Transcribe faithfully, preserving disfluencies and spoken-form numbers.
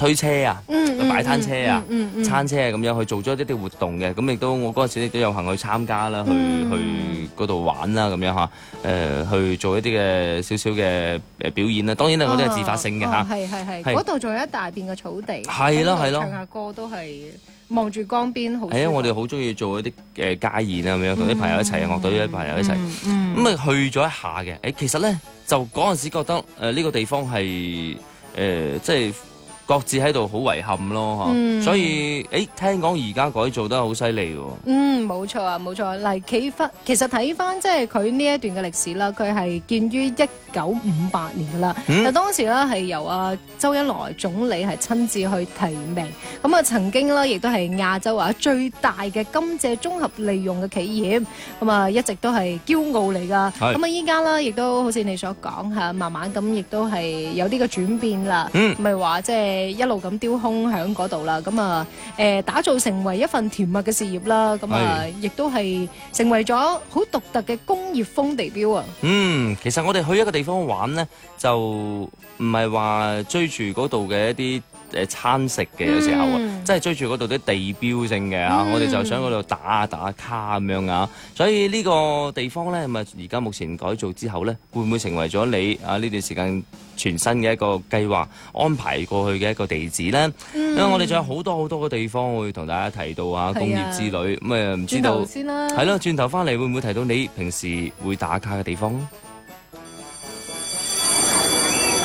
推車啊、 嗯擺攤車啊、 嗯嗯嗯餐車啊咁樣去做咗一啲活動嘅，咁亦都我嗰陣時亦都有幸去參加啦，去、 嗯去嗰度玩啦咁樣嚇，誒、去做一啲嘅少少嘅誒表演啦。當然啦，我都係自發性嘅嚇。 哦係係係， 係嗰度仲有一大片嘅草地， 係咯係咯唱下歌都係望住江邊好舒服。 係啊，我哋好中意做一啲誒家宴啊咁樣，同啲朋友一齊，樂隊啲朋友一齊， 嗯咁啊去咗一下嘅。誒其實咧就嗰陣時覺得誒呢個地方係誒即係。各自喺度好遺憾咯嚇， 嗯所以誒聽講而家改造得好犀利喎。 嗯，冇錯啊，冇錯。嚟企翻，其實睇翻即係佢呢一段嘅歷史啦，佢係建於一九五八年噶啦。 嗯但當時咧係由啊周恩來總理係親自去提名，咁啊曾經咧亦都係亞洲啊最大嘅甘蔗綜合利用嘅企業，咁啊一直都係驕傲嚟㗎。 係咁啊依家咧亦都好似你所講嚇，慢慢咁亦都係有呢個轉變啦。 嗯唔係話即係一路咁丟空喺嗰度啦，咁啊誒打造成為一份甜蜜嘅事業啦，咁啊亦都係成為咗好獨特嘅工業風地標啊！ 嗯，其實我哋去一個地方玩呢，就唔係話追住嗰度嘅一啲誒餐食嘅，有時候啊， 嗯即係追住嗰度啲地標性嘅嚇， 嗯我哋就想嗰度打下打下卡咁樣啊。所以呢個地方呢，咁啊而家目前改造之後呢，會唔會成為咗你啊呢段時間全新嘅一個計劃安排過去嘅一個地址呢？因為我哋仲有好多好多個地方會同大家提到啊，工業之旅咁誒，唔知道轉頭先啦， 係咯，轉頭翻嚟會唔會提到你平時會打卡嘅地方呢？